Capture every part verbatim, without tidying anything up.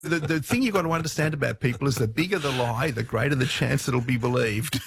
The, the thing you've got to understand about people is the bigger the lie, the greater the chance it'll be believed.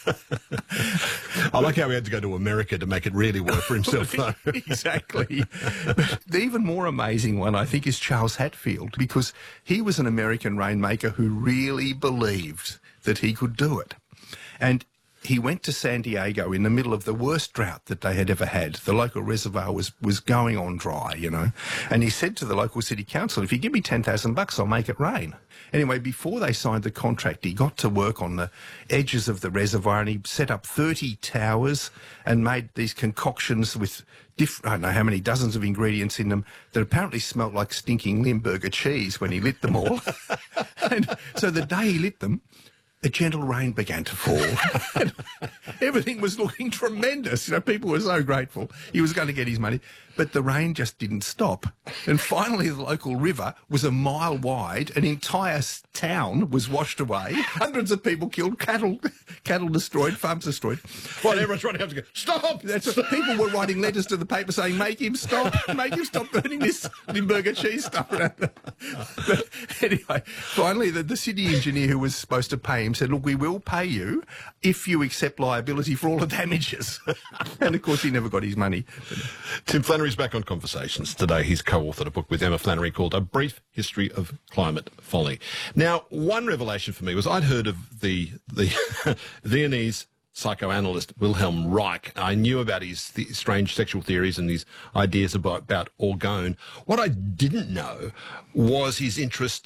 I like how he had to go to America to make it really work for himself, though. Exactly. But the even more amazing one, I think, is Charles Hatfield, because he was an American rainmaker who really believed that he could do it. And he went to San Diego in the middle of the worst drought that they had ever had. The local reservoir was, was going on dry, you know. And he said to the local city council, if you give me ten thousand bucks, I'll make it rain. Anyway, before they signed the contract, he got to work on the edges of the reservoir and he set up thirty towers and made these concoctions with different, I don't know how many dozens of ingredients in them that apparently smelt like stinking Limburger cheese when he lit them all. And so the day he lit them, a gentle rain began to fall. And everything was looking tremendous. You know, people were so grateful. He was going to get his money. But the rain just didn't stop. And finally, the local river was a mile wide. An entire s- town was washed away. Hundreds of people killed, cattle cattle destroyed, farms destroyed. Well, everyone's running up to go, stop! That's what, people were writing letters to the paper saying, make him stop, make him stop burning this Limburger cheese stuff around. But anyway, finally, the, the city engineer who was supposed to pay him said, look, we will pay you if you accept liability for all the damages. And, of course, he never got his money. Tim Flannery's back on Conversations. Today he's co-authored a book with Emma Flannery called A Brief History of Climate Folly. Now, one revelation for me was I'd heard of the, the Viennese psychoanalyst Wilhelm Reich. I knew about his th- strange sexual theories and his ideas about, about orgone. What I didn't know was his interest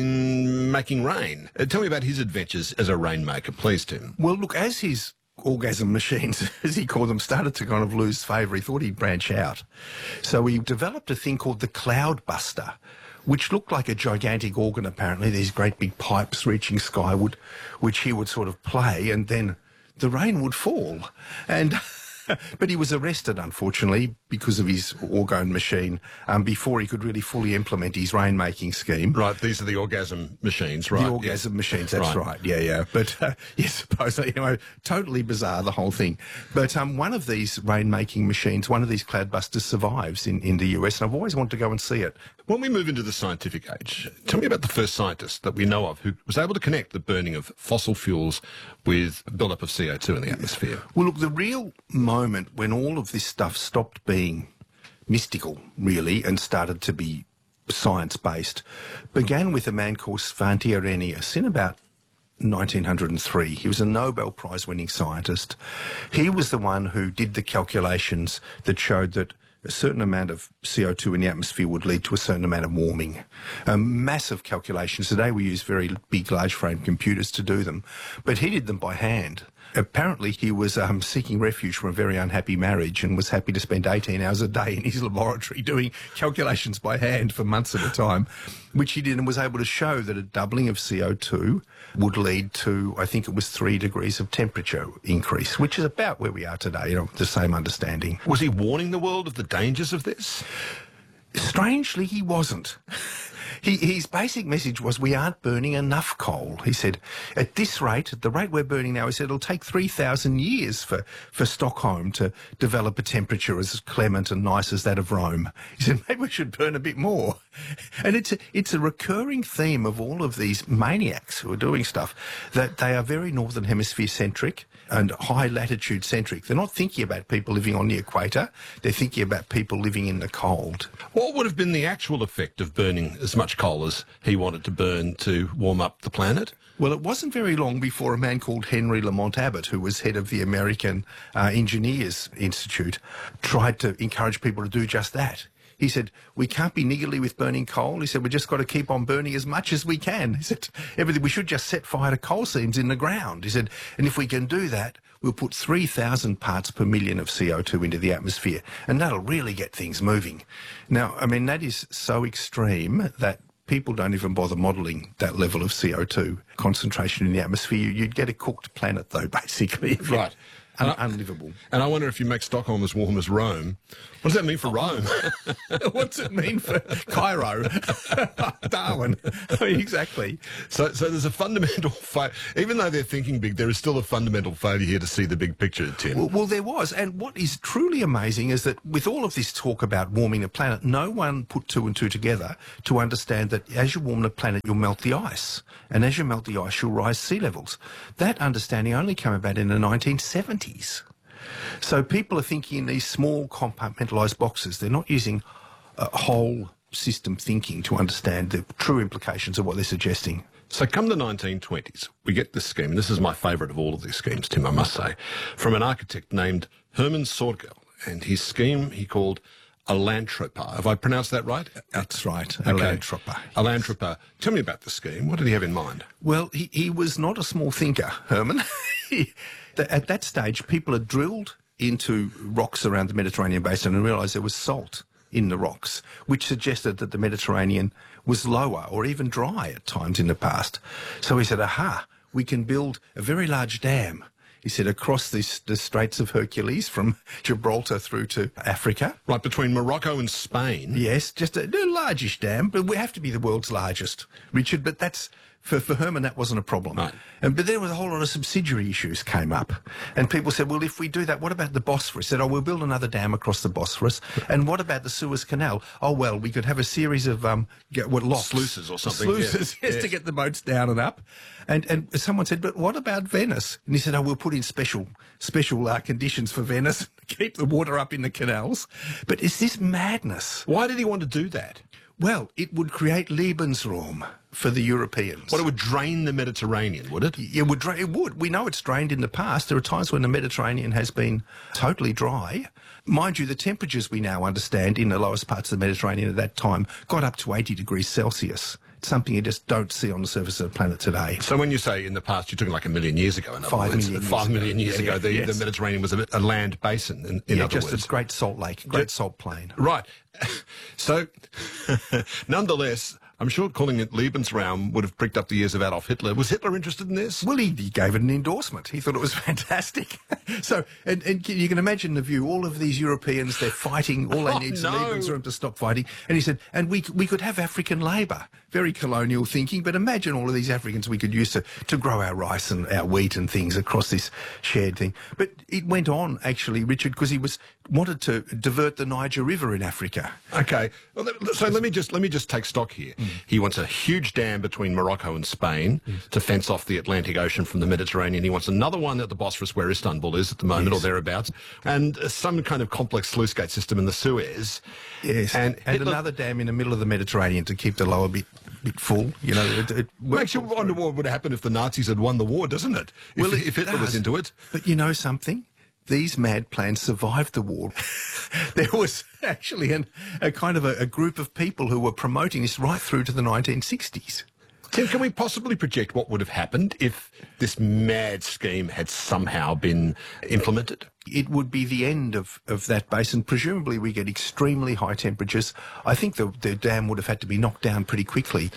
in making rain. Uh, tell me about his adventures as a rainmaker, please, Tim. Well, look, as his orgasm machines, as he called them, started to kind of lose favour, he thought he'd branch out. So he developed a thing called the Cloudbuster, which looked like a gigantic organ, apparently, these great big pipes reaching skyward, which he would sort of play, and then the rain would fall. And but he was arrested, unfortunately, because of his orgone machine, um, before he could really fully implement his rainmaking scheme. Right, these are the orgasm machines, right? The orgasm yes. machines, that's right. right. Yeah, yeah. But, uh, yes, suppose, you know, totally bizarre, the whole thing. But um, one of these rainmaking machines, one of these Cloudbusters survives in, in the U S, and I've always wanted to go and see it. When we move into the scientific age, tell me about the first scientist that we know of who was able to connect the burning of fossil fuels with build-up of C O two in the atmosphere. Well, look, the real moment when all of this stuff stopped being mystical, really, and started to be science-based, began with a man called Svante Arrhenius in about nineteen oh three. He was a Nobel Prize-winning scientist. He was the one who did the calculations that showed that a certain amount of C O two in the atmosphere would lead to a certain amount of warming. Um, massive calculations. Today we use very big, large-frame computers to do them, but he did them by hand. Apparently he was um, seeking refuge from a very unhappy marriage and was happy to spend eighteen hours a day in his laboratory doing calculations by hand for months at a time, which he did, and was able to show that a doubling of C O two would lead to, I think it was three degrees of temperature increase, which is about where we are today, you know, the same understanding. Was he warning the world of the dangers of this? Strangely, he wasn't. He, his basic message was, we aren't burning enough coal. He said, at this rate, at the rate we're burning now, he said, it'll take three thousand years for, for Stockholm to develop a temperature as clement and nice as that of Rome. He said, maybe we should burn a bit more. And it's a, it's a recurring theme of all of these maniacs who are doing stuff, that they are very Northern Hemisphere centric and high latitude centric. They're not thinking about people living on the equator. They're thinking about people living in the cold. What would have been the actual effect of burning as much coal as he wanted to burn to warm up the planet? Well, it wasn't very long before a man called Henry Lamont Abbott, who was head of the American uh, Engineers Institute, tried to encourage people to do just that. He said, we can't be niggardly with burning coal. He said, we've just got to keep on burning as much as we can. He said, everything, we should just set fire to coal seams in the ground. He said, and if we can do that, we'll put three thousand parts per million of C O two into the atmosphere, and that'll really get things moving. Now, I mean, that is so extreme that people don't even bother modelling that level of C O two concentration in the atmosphere. You'd get a cooked planet, though, basically. Right. Un- unlivable. And I wonder if you make Stockholm as warm as Rome, what does that mean for Rome? What's it mean for Cairo? Darwin. Exactly. So, so there's a fundamental fa- even though they're thinking big, there is still a fundamental failure here to see the big picture, Tim. Well, well, there was. And what is truly amazing is that with all of this talk about warming the planet, no one put two and two together to understand that as you warm the planet, you'll melt the ice. And as you melt the ice, you'll rise sea levels. That understanding only came about in the nineteen seventies. So people are thinking in these small compartmentalised boxes. They're not using a whole system thinking to understand the true implications of what they're suggesting. So come the nineteen twenties, we get this scheme, and this is my favourite of all of these schemes, Tim, I must say, from an architect named Hermann Sorgel, and his scheme he called Alantropa. Have I pronounced that right? That's right, Okay. Alantropa. Alantropa. Tell me about the scheme. What did he have in mind? Well, he, he was not a small thinker, Herman. He- At that stage, people had drilled into rocks around the Mediterranean basin and realised there was salt in the rocks, which suggested that the Mediterranean was lower or even dry at times in the past. So he said, aha, we can build a very large dam. He said, across this, the Straits of Hercules from Gibraltar through to Africa. Right, between Morocco and Spain. Yes, just a, a largish dam, but we have to be the world's largest, Richard, but that's... For, for Herman, that wasn't a problem. Right. And, but there was a whole lot of subsidiary issues came up. And people said, well, if we do that, what about the Bosphorus? Said, oh, we'll build another dam across the Bosphorus. And what about the Suez Canal? Oh, well, we could have a series of um, get, what, locks. Sluices or something. Sluices, yeah. yes, yes. to get the boats down and up. And, and someone said, but what about Venice? And he said, oh, we'll put in special special uh, conditions for Venice, keep the water up in the canals. But is this madness? Why did he want to do that? Well, it would create Lebensraum for the Europeans. Well, it would drain the Mediterranean, would it? It would, dra- it would. We know it's drained in the past. There are times when the Mediterranean has been totally dry. Mind you, the temperatures we now understand in the lowest parts of the Mediterranean at that time got up to eighty degrees Celsius. It's something you just don't see on the surface of the planet today. So when you say in the past, you're talking like a million years ago, in other Five words. million years Five ago. million years Yeah, ago, yeah, the, yes. the Mediterranean was a, a land basin, in, in yeah, other just words. a great salt lake, great salt plain. Right. So, nonetheless, I'm sure calling it Lebensraum would have pricked up the ears of Adolf Hitler. Was Hitler interested in this? Well, he, he gave it an endorsement. He thought it was fantastic. So, and, and you can imagine the view. All of these Europeans, they're fighting. All they Oh, need is no. Lebensraum to stop fighting. And he said, and we we could have African labour. Very colonial thinking, but imagine all of these Africans we could use to, to grow our rice and our wheat and things across this shared thing. But it went on, actually, Richard, because he was wanted to divert the Niger River in Africa. Okay. Well, let- so let me just let me just take stock here. Mm. He wants a huge dam between Morocco and Spain yes. to fence off the Atlantic Ocean from the Mediterranean. He wants another one at the Bosphorus, where Istanbul is at the moment, yes. or thereabouts, and uh, some kind of complex sluice gate system in the Suez. Yes, and, and Hitler, another dam in the middle of the Mediterranean to keep the lower bit bit full. You know, it, it makes you wonder what would happen if the Nazis had won the war, doesn't it? If, well, it if Hitler does. was into it. But you know something? These mad plans survived the war. There was actually an, a kind of a, a group of people who were promoting this right through to the nineteen sixties. Tim, can we possibly project what would have happened if this mad scheme had somehow been implemented? It would be the end of, of that basin. Presumably we get extremely high temperatures. I think the, the dam would have had to be knocked down pretty quickly.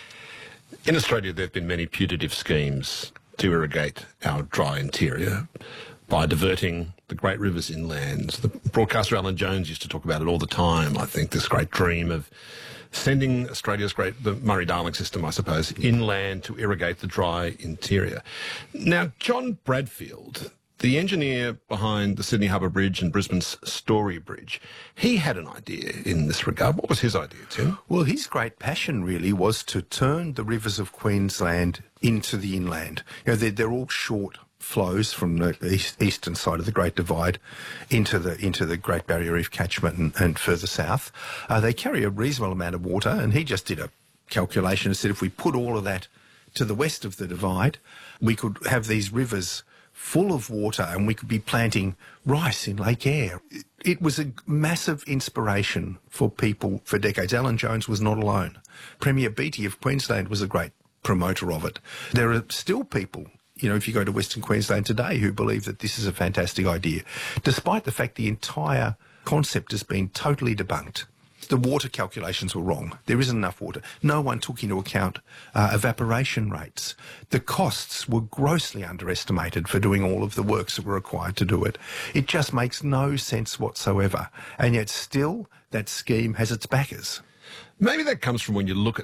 In Australia, there have been many putative schemes to irrigate our dry interior by diverting the great rivers inland. The broadcaster Alan Jones used to talk about it all the time. I think this great dream of sending Australia's great, the Murray-Darling system, I suppose, inland to irrigate the dry interior. Now, John Bradfield, the engineer behind the Sydney Harbour Bridge and Brisbane's Story Bridge, he had an idea in this regard. What was his idea, Tim? Well, his great passion really was to turn the rivers of Queensland into the inland. You know, they're, they're all short flows from the east, eastern side of the Great Divide into the into the Great Barrier Reef catchment and, and further south. Uh, they carry a reasonable amount of water, and he just did a calculation and said if we put all of that to the west of the divide, we could have these rivers full of water and we could be planting rice in Lake Eyre. It, it was a massive inspiration for people for decades. Alan Jones was not alone. Premier Beattie of Queensland was a great promoter of it. There are still people, you know, if you go to Western Queensland today, who believe that this is a fantastic idea, despite the fact the entire concept has been totally debunked. The water calculations were wrong. There isn't enough water. No one took into account uh, evaporation rates. The costs were grossly underestimated for doing all of the works that were required to do it. It just makes no sense whatsoever. And yet still, that scheme has its backers. Maybe that comes from when you look at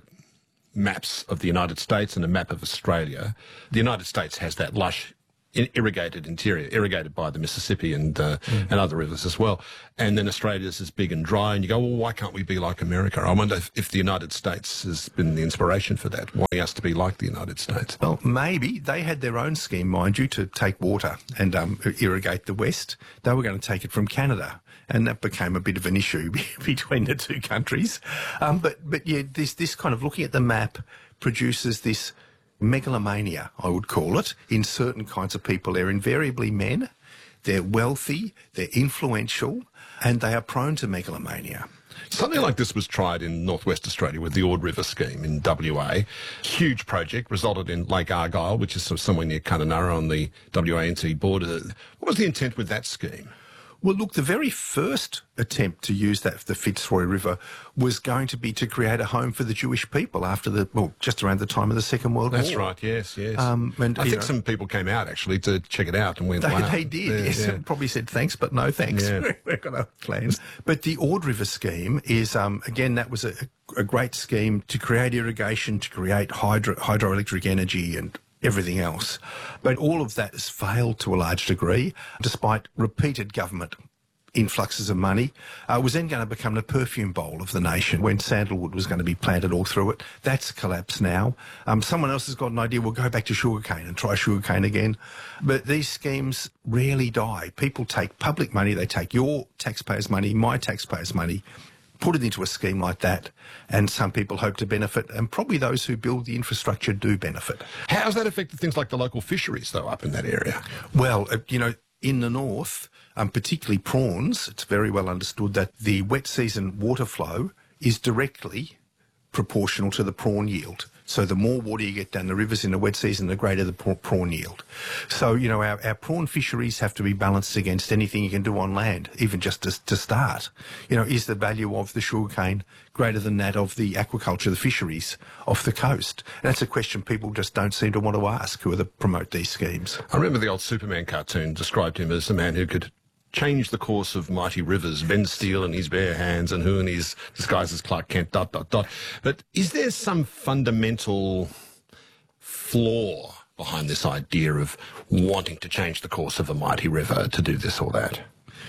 maps of the United States and a map of Australia. The United States has that lush irrigated interior, irrigated by the Mississippi and uh, mm. and other rivers as well. And then Australia's is big and dry, and you go, well, why can't we be like America? I wonder if, if the United States has been the inspiration for that, wanting us to be like the United States. Well, maybe. They had their own scheme, mind you, to take water and um, irrigate the West. They were going to take it from Canada, and that became a bit of an issue between the two countries. Um, but, but yeah, this, this kind of looking at the map produces this megalomania, I would call it, in certain kinds of people. They're invariably men, they're wealthy, they're influential, and they are prone to megalomania. Something like this was tried in northwest Australia with the Ord River scheme in W A. Huge project, resulted in Lake Argyle, which is somewhere near Kununurra on the W A N T border. What was the intent with that scheme? Well, look, the very first attempt to use that the Fitzroy River was going to be to create a home for the Jewish people after the, well, just around the time of the Second World That's War. That's right, yes, yes. Um, and, I think know, some people came out, actually, to check it out and went, they, wow. They did, yeah, yes. Yeah. And probably said thanks, but no thanks. Yeah. We're going to plans. But the Ord River scheme is, um, again, that was a, a great scheme to create irrigation, to create hydro, hydroelectric energy and everything else. But all of that has failed to a large degree, despite repeated government influxes of money. Uh, it was then going to become the perfume bowl of the nation when sandalwood was going to be planted all through it. That's collapsed now. Um, someone else has got an idea, we'll go back to sugarcane and try sugarcane again. But these schemes rarely die. People take public money, they take your taxpayers' money, my taxpayers' money, put it into a scheme like that, and some people hope to benefit, and probably those who build the infrastructure do benefit. How has that affected things like the local fisheries, though, up in that area? Well, uh, you know, in the north, um, particularly prawns, it's very well understood that the wet season water flow is directly proportional to the prawn yield. So the more water you get down the rivers in the wet season, the greater the prawn yield. So, you know, our, our prawn fisheries have to be balanced against anything you can do on land, even just to, to start. You know, is the value of the sugarcane greater than that of the aquaculture, the fisheries off the coast? And that's a question people just don't seem to want to ask who are the promote these schemes. I remember the old Superman cartoon described him as a man who could change the course of mighty rivers, bend steel in his bare hands, and who in his disguise as Clark Kent, dot, dot, dot. But is there some fundamental flaw behind this idea of wanting to change the course of a mighty river to do this or that?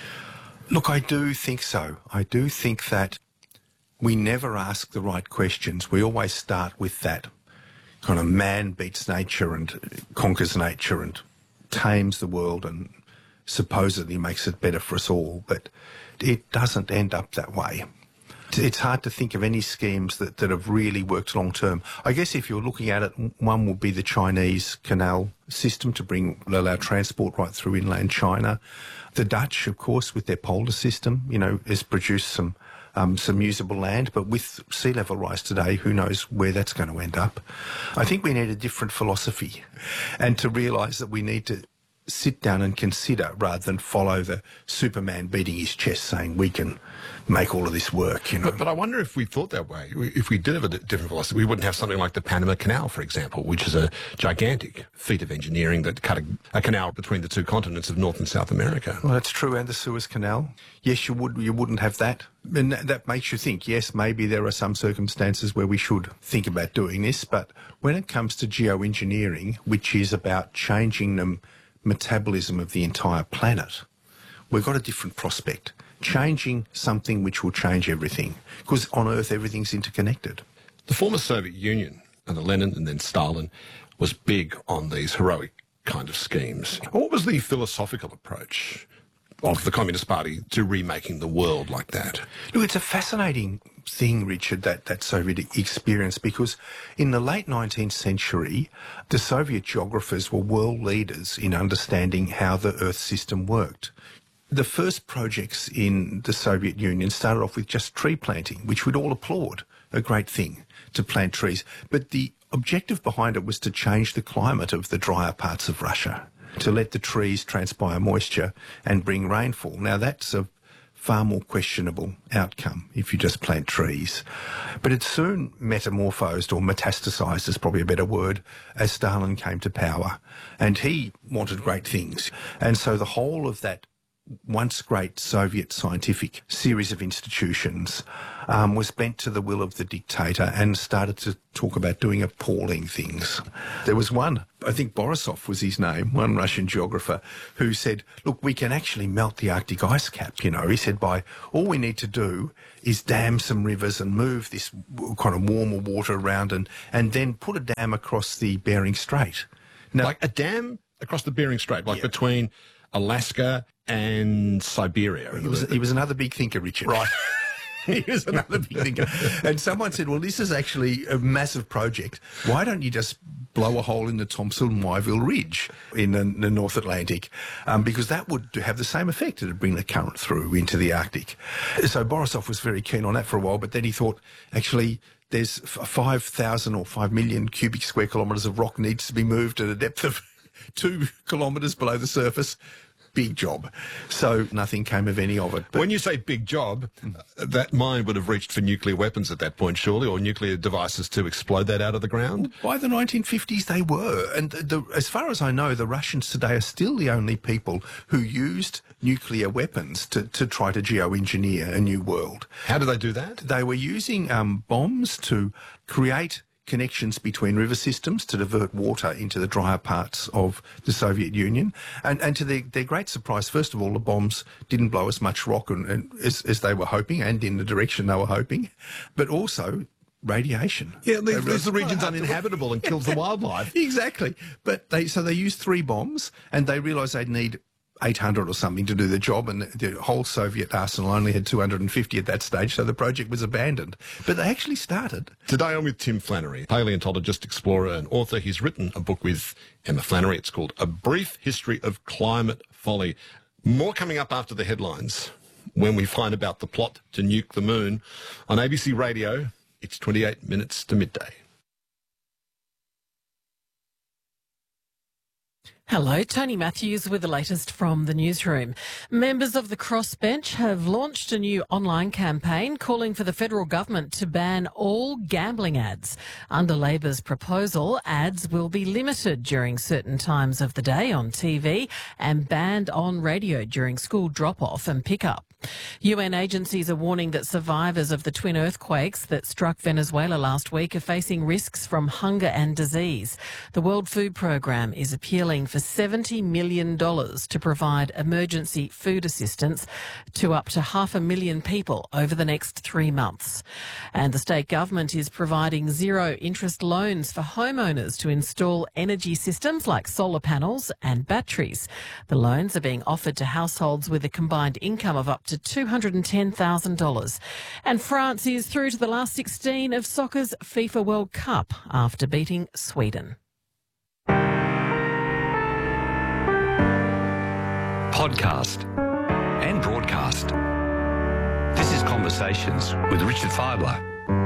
Look, I do think so. I do think that we never ask the right questions. We always start with that kind of man beats nature and conquers nature and tames the world and supposedly makes it better for us all, but it doesn't end up that way. It's hard to think of any schemes that, that have really worked long term. I guess if you're looking at it, one will be the Chinese canal system to bring allow transport right through inland China. The Dutch, of course, with their polder system, you know, has produced some um, some usable land, but with sea level rise today, who knows where that's going to end up. I think we need a different philosophy, and to realise that we need to sit down and consider rather than follow the Superman beating his chest saying we can make all of this work, you know. But, but I wonder if we thought that way, if we did have a different philosophy, we wouldn't have something like the Panama Canal, for example, which is a gigantic feat of engineering that cut a, a canal between the two continents of North and South America. Well, that's true, and the Suez Canal. Yes, you would, you wouldn't have that. And that, that makes you think, yes, maybe there are some circumstances where we should think about doing this, but when it comes to geoengineering, which is about changing them metabolism of the entire planet, we've got a different prospect. Changing something which will change everything. Because on Earth, everything's interconnected. The former Soviet Union, under Lenin and then Stalin, was big on these heroic kind of schemes. What was the philosophical approach of the Communist Party to remaking the world like that? Look, it's a fascinating thing, Richard, that, that Soviet experience, because in the late nineteenth century, the Soviet geographers were world leaders in understanding how the Earth system worked. The first projects in the Soviet Union started off with just tree planting, which we'd all applaud, a great thing to plant trees. But the objective behind it was to change the climate of the drier parts of Russia, to let the trees transpire moisture and bring rainfall. Now, that's a far more questionable outcome if you just plant trees. But it soon metamorphosed, or metastasised is probably a better word, as Stalin came to power. And he wanted great things. And so the whole of that once great Soviet scientific series of institutions um, was bent to the will of the dictator and started to talk about doing appalling things. There was one, I think Borisov was his name, one Russian geographer, who said, look, we can actually melt the Arctic ice cap. You know, he said, by all we need to do is dam some rivers and move this kind of warmer water around and, and then put a dam across the Bering Strait. Now, like a dam across the Bering Strait, like yeah. between Alaska and Siberia. He was, he was another big thinker, Richard. Right. He was another big thinker. And someone said, well, this is actually a massive project. Why don't you just blow a hole in the Thomson-Wyville Ridge in the, the North Atlantic? Um, because that would have the same effect. It would bring the current through into the Arctic. So Borisov was very keen on that for a while, but then he thought, actually, there's five thousand or five million cubic square kilometres of rock needs to be moved at a depth of two kilometres below the surface. Big job. So nothing came of any of it. But when you say big job, uh, that mine would have reached for nuclear weapons at that point, surely, or nuclear devices to explode that out of the ground? By the nineteen fifties, they were. And the, as far as I know, the Russians today are still the only people who used nuclear weapons to, to try to geoengineer a new world. How do they do that? They were using um, bombs to create connections between river systems to divert water into the drier parts of the Soviet Union. And, and to their, their great surprise, first of all, the bombs didn't blow as much rock and, and, as, as they were hoping and in the direction they were hoping, but also radiation. Yeah, leaves, leaves the regions uninhabitable and kills the wildlife. Exactly. But they so they used three bombs and they realised they'd need eight hundred or something to do the job, and the whole Soviet arsenal only had two hundred fifty at that stage, so the project was abandoned. But they actually started. Today I'm with Tim Flannery, paleontologist, explorer and author. He's written a book with Emma Flannery. It's called A Brief History of Climate Folly. More coming up after the headlines when we find about the plot to nuke the moon. On A B C Radio, it's twenty-eight minutes to midday. Hello, Tony Matthews with the latest from the newsroom. Members of the Crossbench have launched a new online campaign calling for the federal government to ban all gambling ads. Under Labor's proposal, ads will be limited during certain times of the day on T V and banned on radio during school drop-off and pick-up. U N agencies are warning that survivors of the twin earthquakes that struck Venezuela last week are facing risks from hunger and disease. The World Food Programme is appealing for seventy million dollars to provide emergency food assistance to up to half a million people over the next three months. And the state government is providing zero interest loans for homeowners to install energy systems like solar panels and batteries. The loans are being offered to households with a combined income of up to two hundred ten thousand dollars. And France is through to the last sixteen of soccer's FIFA World Cup after beating Sweden. Podcast and broadcast. This is Conversations with Richard Fidler.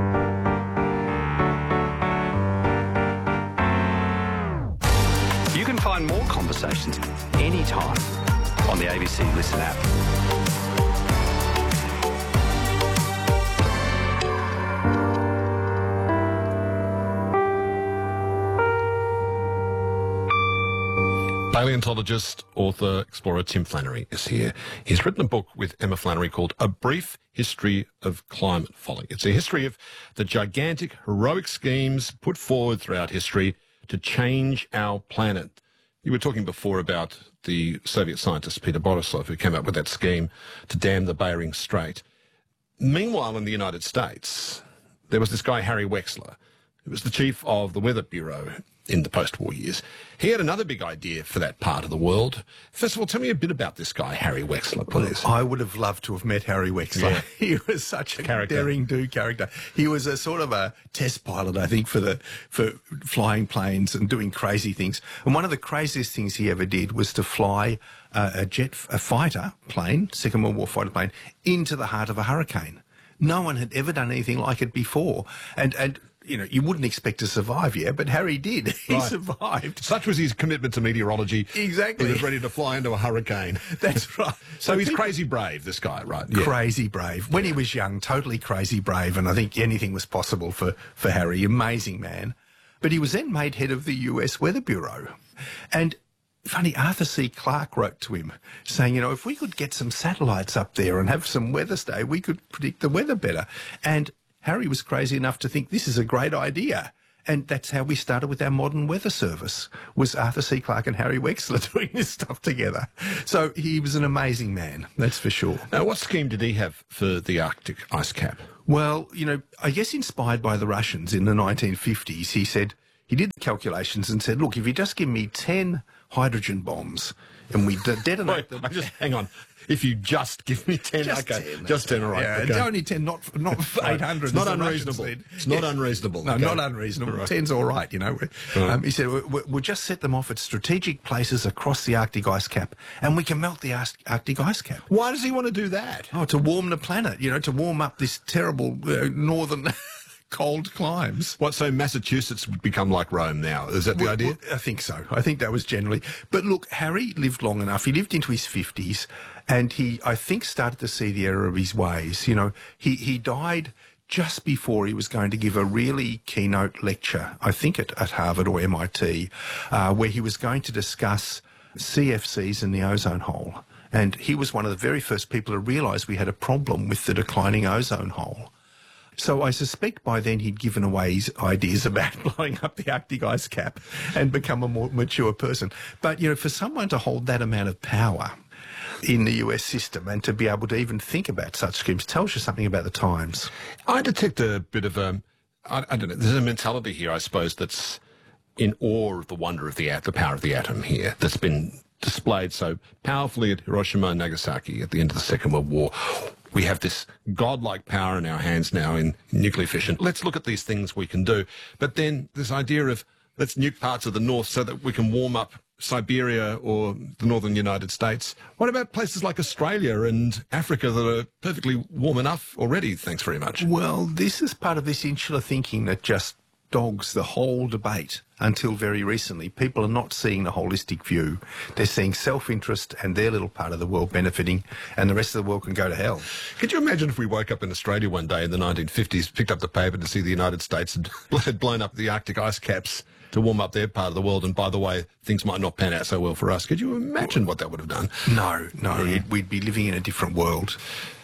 You can find more conversations anytime on the A B C Listen app. Paleontologist, author, explorer Tim Flannery is here. He's written a book with Emma Flannery called A Brief History of Climate Folly. It's a history of the gigantic, heroic schemes put forward throughout history to change our planet. You were talking before about the Soviet scientist Peter Borisov, who came up with that scheme to dam the Bering Strait. Meanwhile, in the United States, there was this guy, Harry Wexler, who was the chief of the Weather Bureau in the post-war years. He had another big idea for that part of the world. First of all, tell me a bit about this guy, Harry Wexler, please. I would have loved to have met Harry Wexler. Yeah. He was such a Character. daring-do character. He was a sort of a test pilot, I think, for the for flying planes and doing crazy things. And one of the craziest things he ever did was to fly uh, a jet, a fighter plane, Second World War fighter plane, into the heart of a hurricane. No one had ever done anything like it before. And and you know, you wouldn't expect to survive, yeah, but Harry did. He Right. survived. Such was his commitment to meteorology. Exactly. He was ready to fly into a hurricane. That's right. So he's people- crazy brave, this guy, right? Yeah. Crazy brave. When he was young, totally crazy brave, and I think anything was possible for, for Harry. Amazing man. But he was then made head of the U S Weather Bureau. And funny, Arthur C. Clarke wrote to him saying, you know, if we could get some satellites up there and have some weather stay, we could predict the weather better. And Harry was crazy enough to think this is a great idea. And that's how we started with our modern weather service, was Arthur C. Clarke and Harry Wexler doing this stuff together. So he was an amazing man, that's for sure. Now, what scheme did he have for the Arctic ice cap? Well, you know, I guess inspired by the Russians in the nineteen fifties, he said, he did the calculations and said, look, if you just give me ten hydrogen bombs and we de- detonate Wait, them... I just hang on. If you just give me ten, Just okay, ten, just ten, all right. Yeah, okay. only ten, not not eight hundred. It's not as the Russians unreasonable. said. It's not Yeah. unreasonable. No, Okay. not unreasonable. Right. Ten's all right, you know. Um, he said, we, we, we'll just set them off at strategic places across the Arctic ice cap and we can melt the Ar- Arctic ice cap. Why does he want to do that? Oh, to warm the planet, you know, to warm up this terrible uh, northern cold climes. What, so Massachusetts would become like Rome now? Is that the Well, idea? well, I think so. I think that was generally. But look, Harry lived long enough. He lived into his fifties, and he, I think, started to see the error of his ways. You know, he, he died just before he was going to give a really keynote lecture, I think at, at Harvard or M I T, uh, where he was going to discuss C F Cs and the ozone hole. And he was one of the very first people to realise we had a problem with the declining ozone hole. So I suspect by then he'd given away his ideas about blowing up the Arctic ice cap and become a more mature person. But, you know, for someone to hold that amount of power in the U S system and to be able to even think about such schemes tells you something about the times. I detect a bit of a, I, I don't know, there's a mentality here, I suppose, that's in awe of the wonder of the, at- the power of the atom here that's been displayed so powerfully at Hiroshima and Nagasaki at the end of the Second World War. We have this godlike power in our hands now in nuclear fission. Let's look at these things we can do. But then this idea of let's nuke parts of the north so that we can warm up Siberia or the northern United States. What about places like Australia and Africa that are perfectly warm enough already? Thanks very much. Well, this is part of this insular thinking that just dogs the whole debate until very recently. People are not seeing the holistic view. They're seeing self-interest and their little part of the world benefiting, and the rest of the world can go to hell. Could you imagine if we woke up in Australia one day in the nineteen fifties, picked up the paper to see the United States had blown up the Arctic ice caps to warm up their part of the world, and by the way, things might not pan out so well for us. Could you imagine what that would have done? No, no, it, we'd be living in a different world.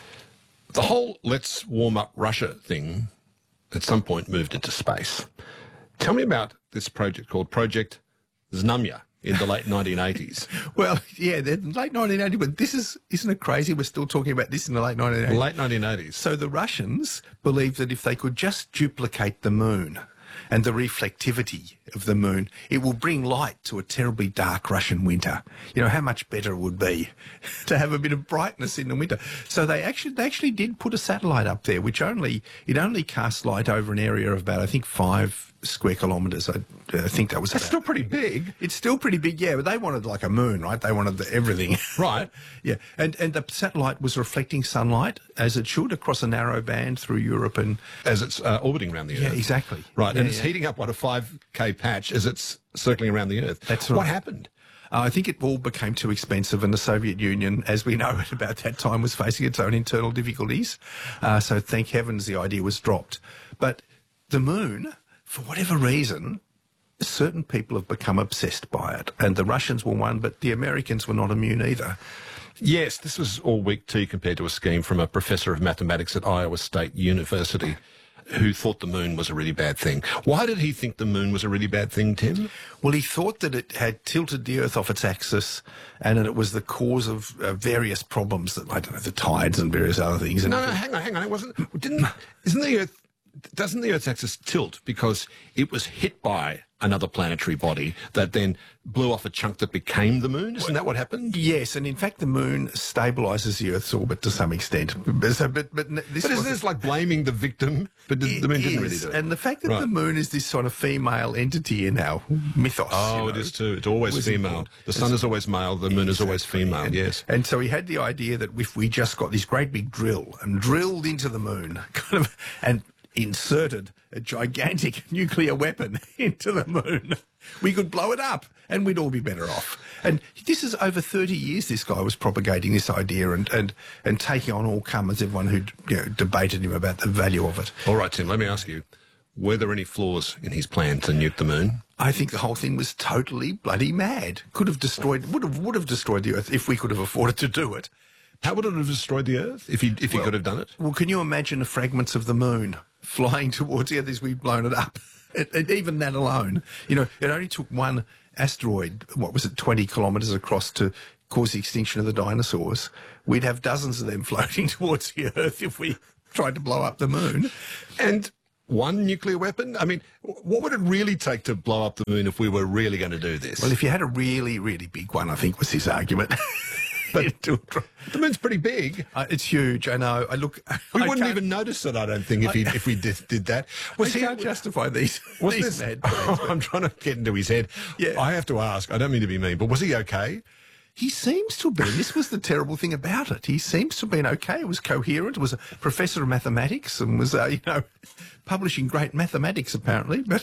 The whole let's warm up Russia thing at some point moved into space. Tell me about this project called Project Znamya in the late nineteen eighties. Well, yeah, the late nineteen eighties, but this is, isn't it crazy? We're still talking about this in the late nineteen eighties. Late nineteen eighties. So the Russians believed that if they could just duplicate the moon and the reflectivity of the moon, it will bring light to a terribly dark Russian winter. You know, how much better it would be to have a bit of brightness in the winter. So they actually they actually did put a satellite up there, which only, it only cast light over an area of about, I think, five square kilometres. I, I think that was That's about. still pretty big. It's still pretty big, yeah, but they wanted like a moon, right? They wanted the, everything. Right. Yeah, and and the satellite was reflecting sunlight, as it should, across a narrow band through Europe and... As it's uh, orbiting around the Earth. Yeah, exactly. Right, Yeah, and it's yeah. heating up, what, a five K patch as it's circling around the Earth. That's What right. happened? Uh, I think it all became too expensive, and the Soviet Union, as we know at about that time, was facing its own internal difficulties. Uh, so thank heavens the idea was dropped. But the moon, for whatever reason, certain people have become obsessed by it. And the Russians were one, but the Americans were not immune either. Yes, this was all weak tea compared to a scheme from a professor of mathematics at Iowa State University who thought the moon was a really bad thing. Why did he think the moon was a really bad thing, Tim? Well, he thought that it had tilted the Earth off its axis and that it was the cause of uh, various problems, that I don't know, the tides and various other things. And No, no, hang on, hang on. It wasn't. Didn't? Isn't the Earth? Doesn't the Earth's axis tilt because it was hit by another planetary body that then blew off a chunk that became the moon? Isn't that what happened? Yes, and in fact, the moon stabilises the Earth's orbit to some extent. So, but, but this But isn't wasn't- this like blaming the victim? But the, the moon It didn't really is, do it. and the fact that Right. the moon is this sort of female entity in our mythos. Oh, you it know, is too. It's always was female. important. The sun is always male. The moon is always Exactly, female. and- Yes. And so he had the idea that if we just got this great big drill and drilled into the moon, kind of, and inserted a gigantic nuclear weapon into the moon, we could blow it up and we'd all be better off. And this is over thirty years this guy was propagating this idea and, and, and taking on all comers, everyone who you know, debated him about the value of it. All right, Tim, let me ask you, were there any flaws in his plan to nuke the moon? I think the whole thing was totally bloody mad. Could have destroyed, would have, would have destroyed the Earth if we could have afforded to do it. How would it have destroyed the Earth if he, if he Well- could have done it? Well, can you imagine the fragments of the moon flying towards the Earth as we've blown it up? And, and even that alone, you know, it only took one asteroid, what was it, twenty kilometres across to cause the extinction of the dinosaurs. We'd have dozens of them floating towards the Earth if we tried to blow up the moon. And one nuclear weapon? I mean, what would it really take to blow up the moon if we were really going to do this? Well, if you had a really, really big one, I think was his argument. But the moon's pretty big. Uh, it's huge, I know. I look. We I wouldn't can't- even notice it, I don't think, if, he, if we did, did that. I Was he, can't justify these. was these this, mad plans. I'm trying to get into his head. Yeah. I have to ask, I don't mean to be mean, but was he okay? He seems to have been. This was the terrible thing about it. He seems to have been okay. It was coherent. Was a professor of mathematics and was, uh, you know, publishing great mathematics apparently. But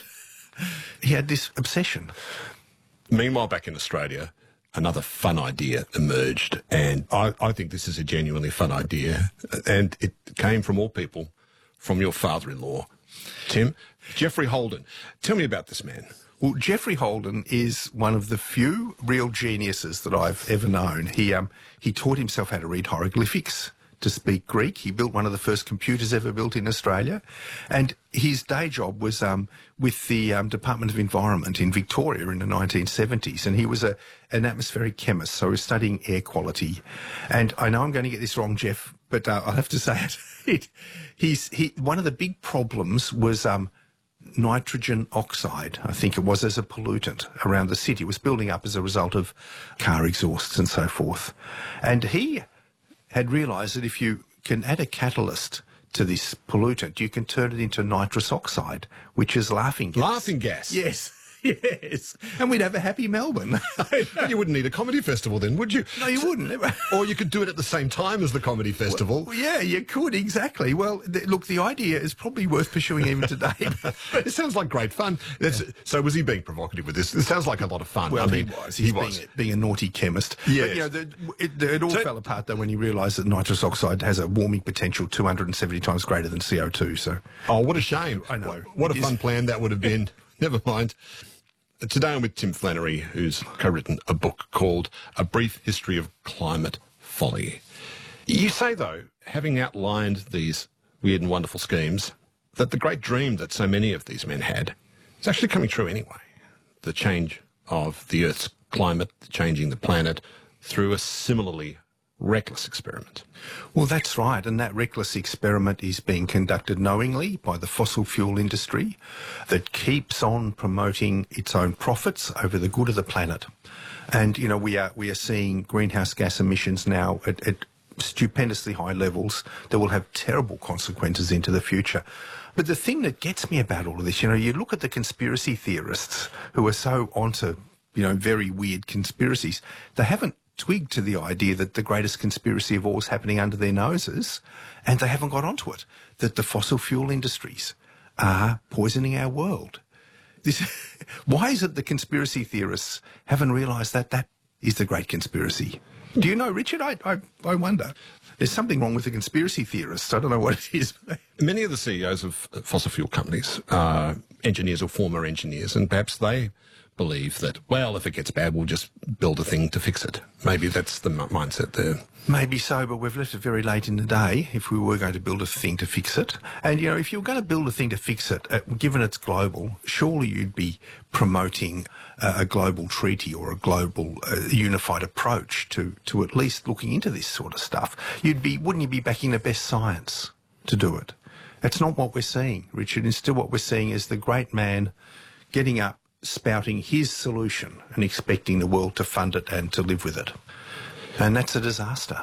he had this obsession. Meanwhile, back in Australia, another fun idea emerged, and I, I think this is a genuinely fun idea, and it came from all people, from your father-in-law, Tim, Geoffrey Holden. Tell me about this man. Well, Geoffrey Holden is one of the few real geniuses that I've ever known. He um he taught himself how to read hieroglyphics, to speak Greek. He built one of the first computers ever built in Australia, and his day job was um with the um, Department of Environment in Victoria in the nineteen seventies, and he was a an atmospheric chemist, so he was studying air quality. And I know I'm going to get this wrong, Jeff, but uh, I'll have to say it. it he's he one of the big problems was um. nitrogen oxide, I think it was, as a pollutant around the city. It was building up as a result of car exhausts and so forth. And he had realised that if you can add a catalyst to this pollutant, you can turn it into nitrous oxide, which is laughing gas. Laughing gas? Yes, yes. And we'd have a happy Melbourne. You wouldn't need a comedy festival then, would you? No, you wouldn't. Or you could do it at the same time as the comedy festival. Well, yeah, you could, exactly. Well, th- look, the idea is probably worth pursuing even today. It sounds like great fun. That's, so was he being provocative with this? It sounds like a lot of fun. Well, I mean, he was. He's he being, was. A, being a naughty chemist. Yes. But, you know, the, it, the, it all So- fell apart, though, when he realised that nitrous oxide has a warming potential two hundred seventy times greater than C O two. So, Oh, what a shame. I know. What, what a It fun is. plan that would have been. Never mind. Today I'm with Tim Flannery, who's co-written a book called A Brief History of Climate Folly. You say, though, having outlined these weird and wonderful schemes, that the great dream that so many of these men had is actually coming true anyway. The change of the Earth's climate, changing the planet, through a similarly reckless experiment. well, that's right. And that reckless experiment is being conducted knowingly by the fossil fuel industry that keeps on promoting its own profits over the good of the planet. And, you know, we are, we are seeing greenhouse gas emissions now at, at stupendously high levels that will have terrible consequences into the future. But the thing that gets me about all of this, you know, you look at the conspiracy theorists who are so onto, you know, very weird conspiracies. They haven't twigged to the idea that the greatest conspiracy of all is happening under their noses, and they haven't got onto it, that the fossil fuel industries are poisoning our world. This, why is it the conspiracy theorists haven't realised that that is the great conspiracy? Do you know, Richard? I, I, I wonder. There's something wrong with the conspiracy theorists. I don't know what it is. Many of the C E Os of fossil fuel companies are engineers or former engineers, and perhaps they believe that, well, if it gets bad, we'll just build a thing to fix it. Maybe that's the m- mindset there. Maybe so, but we've left it very late in the day if we were going to build a thing to fix it. And, you know, if you're going to build a thing to fix it, uh, given it's global, surely you'd be promoting uh, a global treaty or a global uh, unified approach to, to at least looking into this sort of stuff. You'd be, wouldn't you be backing the best science to do it? That's not what we're seeing, Richard. Instead, what we're seeing is the great man getting up, spouting his solution and expecting the world to fund it and to live with it. And that's a disaster.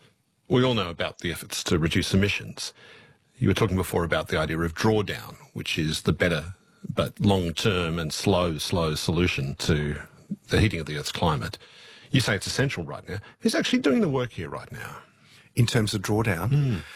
We all know about the efforts to reduce emissions. You were talking before about the idea of drawdown, which is the better but long-term and slow, slow solution to the heating of the Earth's climate. You say it's essential right now. Who's actually doing the work here right now? In terms of drawdown,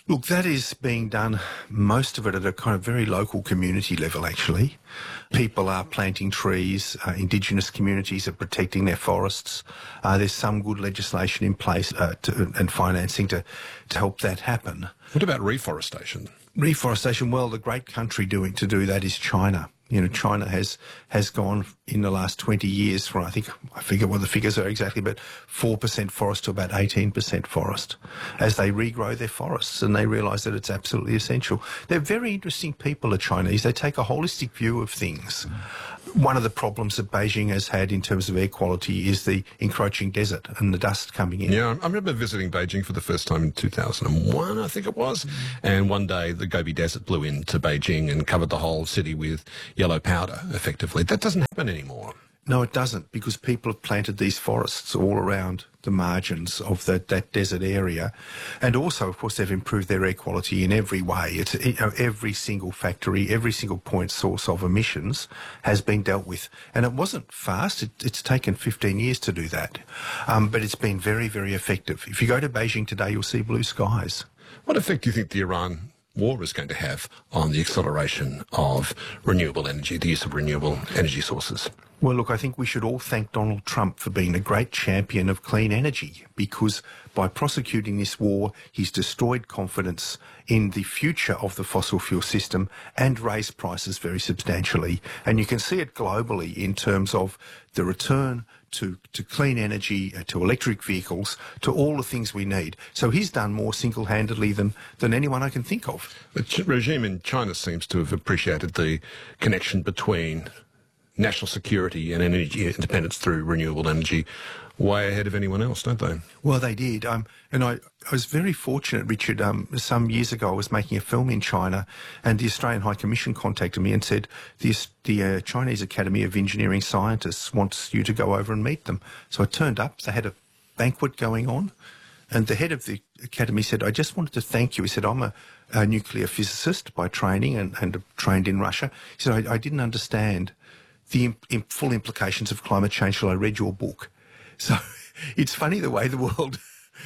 Look, that is being done, most of it at a kind of very local community level, actually. People are planting trees, uh, Indigenous communities are protecting their forests. Uh, there's some good legislation in place uh, to, and financing to, to help that happen. What about reforestation? Reforestation, well, the great country doing to do that is China. You know, China has has gone in the last twenty years from, I think, I forget what the figures are exactly, but four percent forest to about eighteen percent forest as they regrow their forests, and they realise that it's absolutely essential. They're very interesting people, the Chinese. They take a holistic view of things. One of the problems that Beijing has had in terms of air quality is the encroaching desert and the dust coming in. Yeah, I remember visiting Beijing for the first time in two thousand one, I think it was. Mm. And one day the Gobi Desert blew into Beijing and covered the whole city with yellow powder, effectively. That doesn't happen anymore. No, it doesn't, because people have planted these forests all around the margins of the, that desert area. And also, of course, they've improved their air quality in every way. It's, you know, every single factory, every single point source of emissions has been dealt with. And it wasn't fast. It, it's taken fifteen years to do that. Um, but it's been very, very effective. If you go to Beijing today, you'll see blue skies. What effect do you think the Iran war is going to have on the acceleration of renewable energy, the use of renewable energy sources? Well, look, I think we should all thank Donald Trump for being a great champion of clean energy, because by prosecuting this war, he's destroyed confidence in the future of the fossil fuel system and raised prices very substantially. And you can see it globally in terms of the return to, to clean energy, uh, to electric vehicles, to all the things we need. So he's done more single-handedly than, than anyone I can think of. The ch- regime in China seems to have appreciated the connection between national security and energy independence through renewable energy way ahead of anyone else, don't they? Well, they did. Um, and I, I was very fortunate, Richard. Um, some years ago, I was making a film in China, and the Australian High Commission contacted me and said, the, the uh, Chinese Academy of Engineering Scientists wants you to go over and meet them. So I turned up. They had a banquet going on, and the head of the academy said, I just wanted to thank you. He said, I'm a, a nuclear physicist by training and, and trained in Russia. He said, I, I didn't understand the imp- imp- full implications of climate change till I read your book. So it's funny the way the world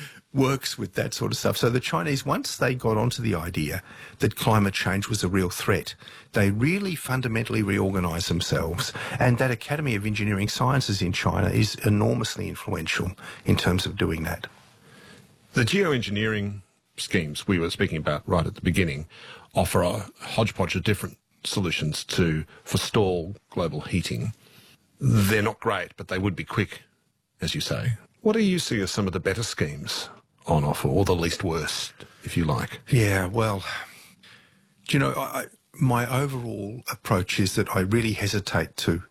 works with that sort of stuff. So the Chinese, once they got onto the idea that climate change was a real threat, they really fundamentally reorganised themselves. And that Academy of Engineering Sciences in China is enormously influential in terms of doing that. The geoengineering schemes we were speaking about right at the beginning offer a hodgepodge of different solutions to forestall global heating. They're not great, but they would be quick, as you say. What do you see as some of the better schemes on offer, or the least worst, if you like? Yeah, well, do you know, I, my overall approach is that I really hesitate to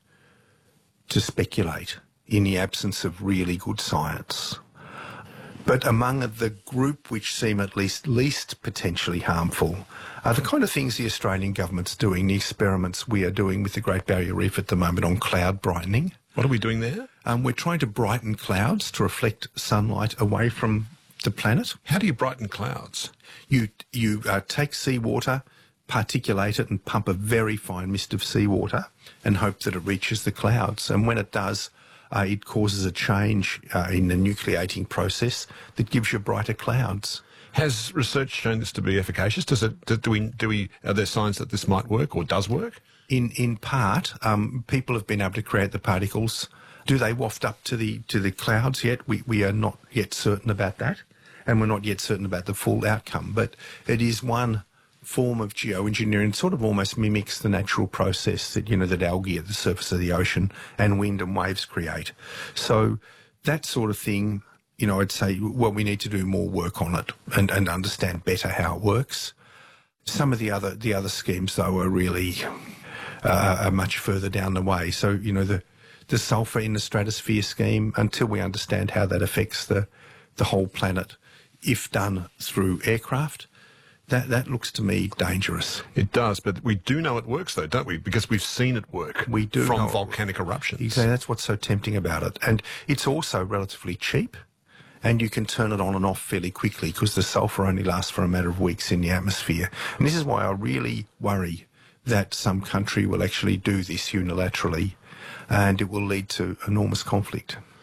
to speculate in the absence of really good science. But among the group which seem at least least potentially harmful are the kind of things the Australian government's doing, the experiments we are doing with the Great Barrier Reef at the moment on cloud brightening. What are we doing there? Um, we're trying to brighten clouds to reflect sunlight away from the planet. How do you brighten clouds? You, you uh, take seawater, particulate it and pump a very fine mist of seawater and hope that it reaches the clouds. And when it does, Uh, it causes a change uh, in the nucleating process that gives you brighter clouds. Has research shown this to be efficacious? Does it? Do, do we? Do we? Are there signs that this might work or does work? In in part, um, people have been able to create the particles. Do they waft up to the to the clouds yet? We we are not yet certain about that, and we're not yet certain about the full outcome. But it is one form of geoengineering, sort of almost mimics the natural process that, you know, that algae at the surface of the ocean and wind and waves create. So that sort of thing, you know, I'd say, well, we need to do more work on it and, and understand better how it works. Some of the other the other schemes, though, are really uh, are much further down the way. So, you know, the the sulphur in the stratosphere scheme, until we understand how that affects the the whole planet, if done through aircraft, That that looks to me dangerous. It does, but we do know it works, though, don't we? Because we've seen it work. We do from know volcanic eruptions. Exactly, that's what's so tempting about it. And it's also relatively cheap, and you can turn it on and off fairly quickly because the sulphur only lasts for a matter of weeks in the atmosphere. And this is why I really worry that some country will actually do this unilaterally, and it will lead to enormous conflict.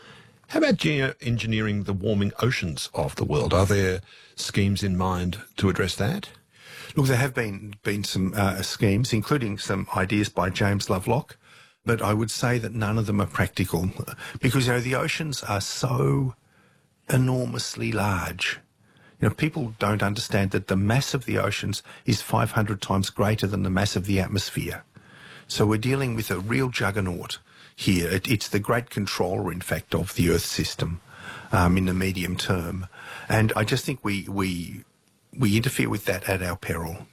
How about geoengineering the warming oceans of the world? Are there schemes in mind to address that? Look, there have been been some uh, schemes, including some ideas by James Lovelock, but I would say that none of them are practical because, you know, the oceans are so enormously large. You know, people don't understand that the mass of the oceans is five hundred times greater than the mass of the atmosphere. So we're dealing with a real juggernaut here. It, it's the great controller, in fact, of the Earth system um, in the medium term. And I just think we, we, we interfere with that at our peril.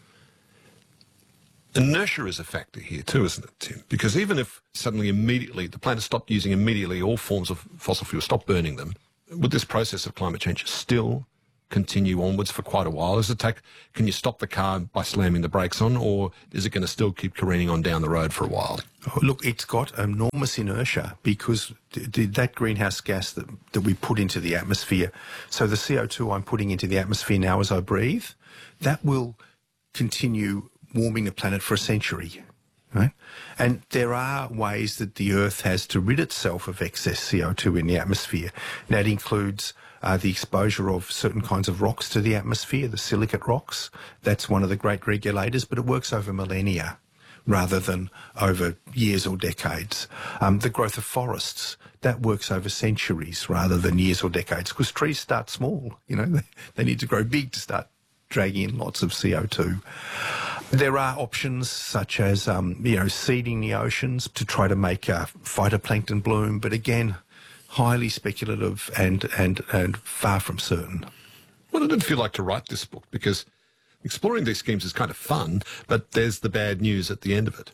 Inertia is a factor here too, isn't it, Tim? Because even if suddenly immediately the planet stopped using immediately all forms of fossil fuels, stopped burning them, would this process of climate change still continue onwards for quite a while? Is it take, can you stop the car by slamming the brakes on, or is it going to still keep careening on down the road for a while? Oh, look, it's got enormous inertia because th- th- that greenhouse gas that, that we put into the atmosphere, so the C O two I'm putting into the atmosphere now as I breathe, that will continue warming the planet for a century. Right? And there are ways that the Earth has to rid itself of excess C O two in the atmosphere. And that includes uh, the exposure of certain kinds of rocks to the atmosphere, the silicate rocks. That's one of the great regulators, but it works over millennia rather than over years or decades. Um, the growth of forests, that works over centuries rather than years or decades, because trees start small. You know, they, they need to grow big to start dragging in lots of C O two. There are options such as, um, you know, seeding the oceans to try to make uh, phytoplankton bloom, but again, highly speculative and, and, and far from certain. What did it feel like to write this book? Because exploring these schemes is kind of fun, but there's the bad news at the end of it.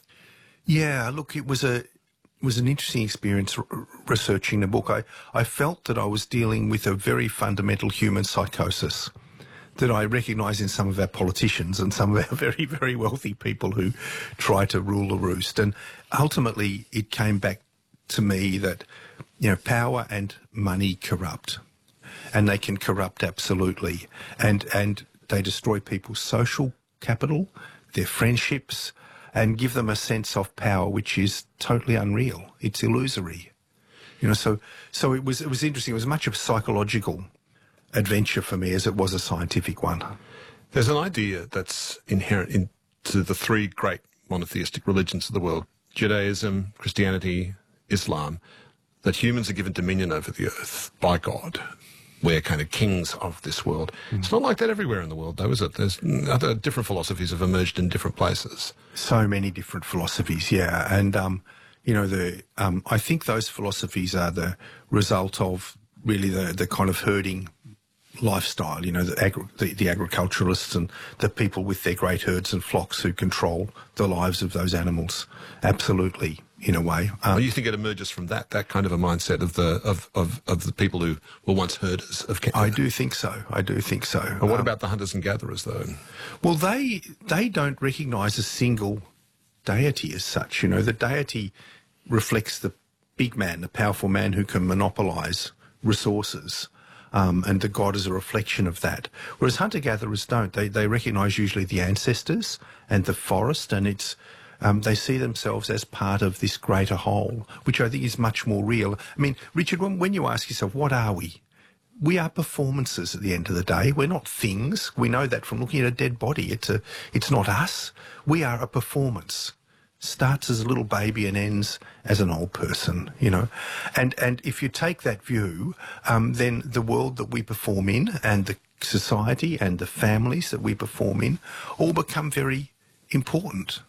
Yeah, look, it was a it was an interesting experience r- researching the book. I, I felt that I was dealing with a very fundamental human psychosis that I recognise in some of our politicians and some of our very, very wealthy people who try to rule the roost. And ultimately, it came back to me that, you know, power and money corrupt, and they can corrupt absolutely, and and they destroy people's social capital, their friendships, and give them a sense of power which is totally unreal. It's illusory, you know. So so it was it was interesting. It was much of a psychological adventure for me as it was a scientific one. There's an idea that's inherent into the three great monotheistic religions of the world, Judaism, Christianity, Islam, that humans are given dominion over the earth by God. We're kind of kings of this world. Mm. It's not like that everywhere in the world, though, is it? There's other different philosophies have emerged in different places. So many different philosophies, yeah. And, um, you know, the um, I think those philosophies are the result of really the, the kind of herding lifestyle, you know, the, agri- the, the agriculturalists and the people with their great herds and flocks who control the lives of those animals. Absolutely, in a way. Um, well, you think it emerges from that, that kind of a mindset of the of, of, of the people who were once herders of cattle? I do think so. I do think so. And what um, about the hunters and gatherers, though? Well, they they don't recognise a single deity as such. You know, the deity reflects the big man, the powerful man who can monopolise resources. Um, and the god is a reflection of that. Whereas hunter-gatherers don't. They they recognise usually the ancestors and the forest, and it's um, they see themselves as part of this greater whole, which I think is much more real. I mean, Richard, when, when you ask yourself, what are we? We are performances at the end of the day. We're not things. We know that from looking at a dead body. It's a it's not us. We are a performance. Starts as a little baby and ends as an old person, you know. And and if you take that view, um, then the world that we perform in and the society and the families that we perform in all become very important.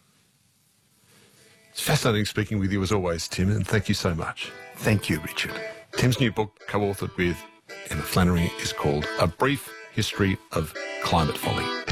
It's fascinating speaking with you as always, Tim, and thank you so much. Thank you, Richard. Tim's new book, co-authored with Emma Flannery, is called A Brief History of Climate Folly.